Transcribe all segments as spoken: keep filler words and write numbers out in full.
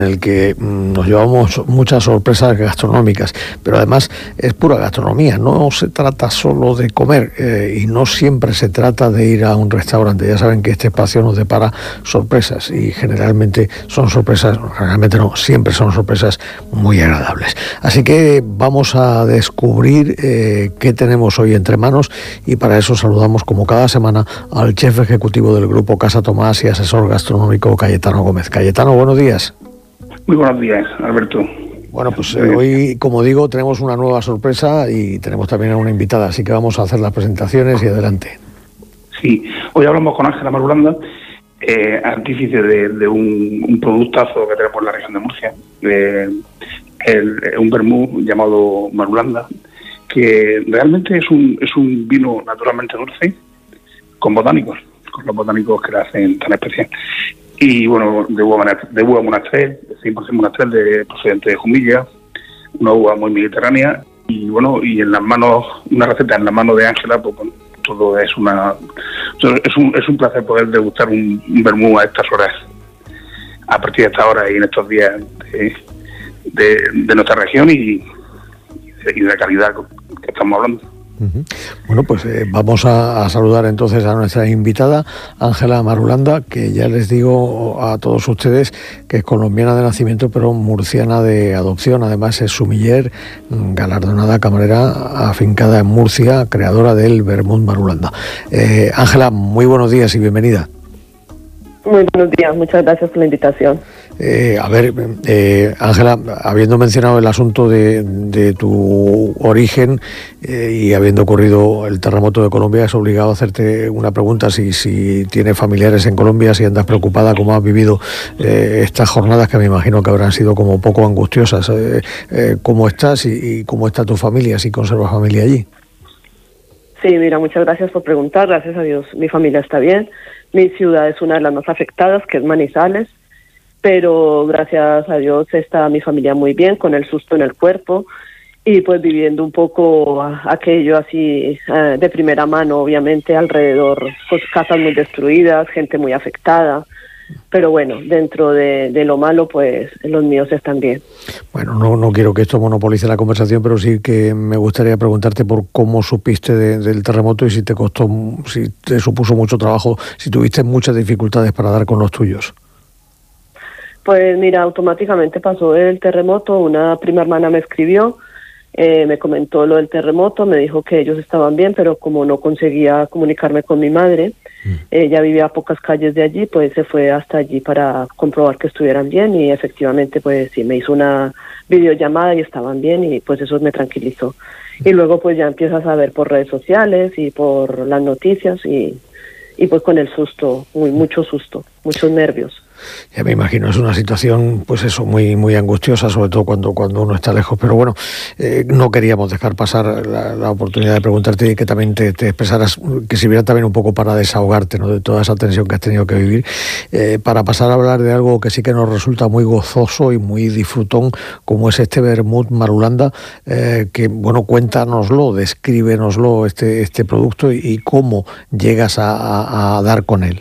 en el que mm, nos llevamos muchas sorpresas gastronómicas, pero además es pura gastronomía, no se trata solo de comer eh, y no siempre se trata de ir a un restaurante. Ya saben que este espacio nos depara sorpresas y generalmente son sorpresas, realmente no, siempre son sorpresas muy agradables. Así que vamos a descubrir eh, qué tenemos hoy entre manos y para eso saludamos como cada semana al chef ejecutivo del Grupo Casa Tomás y asesor gastronómico Cayetano Gómez. Cayetano, buenos días. Muy buenos días, Alberto. Bueno, pues eh, hoy, como digo, tenemos una nueva sorpresa y tenemos también a una invitada, así que vamos a hacer las presentaciones y adelante. Sí, hoy hablamos con Ángela Marulanda, eh, artífice de, de un, un productazo que tenemos en la región de Murcia, eh, el, un vermú llamado Marulanda, que realmente es un, es un vino naturalmente dulce, con botánicos, con los botánicos que le hacen tan especial. Y bueno, de uva, de uva monastrell, cien por ciento monastrell, de procedente de Jumilla, una uva muy mediterránea. Y bueno, y en las manos, una receta en las manos de Ángela, pues bueno, todo es una es un, es un placer poder degustar un, un vermú a estas horas, a partir de esta hora y en estos días de, de, de nuestra región y, y de la calidad que estamos hablando. Uh-huh. Bueno, pues eh, vamos a, a saludar entonces a nuestra invitada, Ángela Marulanda, que ya les digo a todos ustedes que es colombiana de nacimiento, pero murciana de adopción. Además es sumiller, galardonada camarera afincada en Murcia, creadora del vermut Marulanda. Eh, Ángela, muy buenos días y bienvenida. Muy buenos días, muchas gracias por la invitación. Eh, a ver, eh, Ángela, habiendo mencionado el asunto de, de tu origen eh, y habiendo ocurrido el terremoto de Colombia, es obligado a hacerte una pregunta si, si tienes familiares en Colombia, si andas preocupada, cómo has vivido eh, estas jornadas que me imagino que habrán sido como poco angustiosas. Eh, eh, ¿Cómo estás y, y cómo está tu familia, si conservas familia allí? Sí, mira, muchas gracias por preguntar, gracias a Dios mi familia está bien. Mi ciudad es una de las más afectadas, que es Manizales, pero gracias a Dios está mi familia muy bien, con el susto en el cuerpo y pues viviendo un poco aquello así eh, de primera mano, obviamente alrededor, pues casas muy destruidas, gente muy afectada. Pero bueno, dentro de, de lo malo, pues los míos están bien. Bueno, no, no quiero que esto monopolice la conversación, pero sí que me gustaría preguntarte por cómo supiste de, del terremoto y si te costó, si te supuso mucho trabajo, si tuviste muchas dificultades para dar con los tuyos. Pues mira, automáticamente pasó el terremoto, una prima hermana me escribió, eh, me comentó lo del terremoto, me dijo que ellos estaban bien, pero como no conseguía comunicarme con mi madre, mm. ella vivía a pocas calles de allí, pues se fue hasta allí para comprobar que estuvieran bien y efectivamente pues sí, me hizo una videollamada y estaban bien y pues eso me tranquilizó. Mm. Y luego pues ya empiezas a ver por redes sociales y por las noticias y, y pues con el susto, muy mucho susto, muchos nervios. Ya me imagino, es una situación, pues eso, muy muy angustiosa, sobre todo cuando cuando uno está lejos. Pero bueno, eh, no queríamos dejar pasar la, la oportunidad de preguntarte y que también te, te expresaras, que sirviera también un poco para desahogarte, ¿no?, de toda esa tensión que has tenido que vivir, eh, para pasar a hablar de algo que sí que nos resulta muy gozoso y muy disfrutón, como es este vermut Marulanda, eh, que, bueno, cuéntanoslo, descríbenoslo, este, este producto y, y cómo llegas a, a, a dar con él.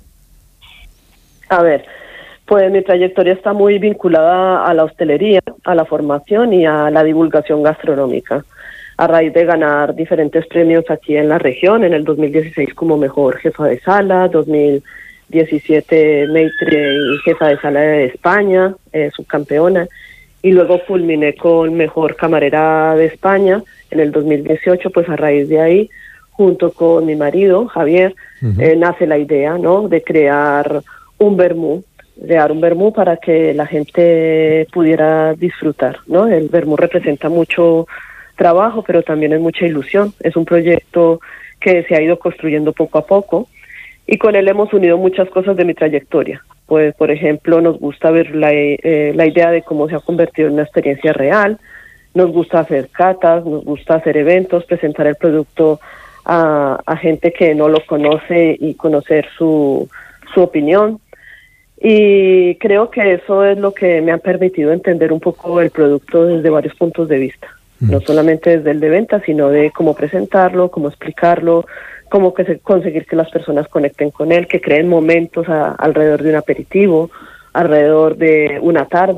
A ver, pues mi trayectoria está muy vinculada a la hostelería, a la formación y a la divulgación gastronómica. A raíz de ganar diferentes premios aquí en la región, en el dos mil dieciséis como mejor jefa de sala, dos mil diecisiete maitre y jefa de sala de España, eh, subcampeona, y luego culminé con mejor camarera de España en el dos mil dieciocho, pues a raíz de ahí, junto con mi marido, Javier, uh-huh. eh, nace la idea, ¿no?, de crear un vermú, crear un vermú para que la gente pudiera disfrutar, ¿no? El vermú representa mucho trabajo, pero también es mucha ilusión. Es un proyecto que se ha ido construyendo poco a poco y con él hemos unido muchas cosas de mi trayectoria. Pues, por ejemplo, nos gusta ver la, eh, la idea de cómo se ha convertido en una experiencia real, nos gusta hacer catas, nos gusta hacer eventos, presentar el producto a, a gente que no lo conoce y conocer su, su opinión. Y creo que eso es lo que me ha permitido entender un poco el producto desde varios puntos de vista, mm. no solamente desde el de venta, sino de cómo presentarlo, cómo explicarlo, cómo que se, conseguir que las personas conecten con él, que creen momentos a, alrededor de un aperitivo alrededor de una tarde.